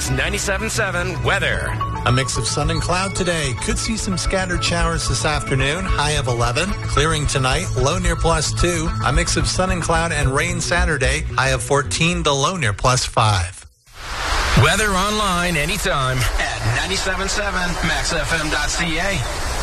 News 97.7 weather. A mix of sun and cloud today. Could see some scattered showers this afternoon. High of 11. Clearing tonight. Low near +2. A mix of sun and cloud and rain Saturday. High of 14. The low near +5. Weather online anytime at 97.7 maxfm.ca.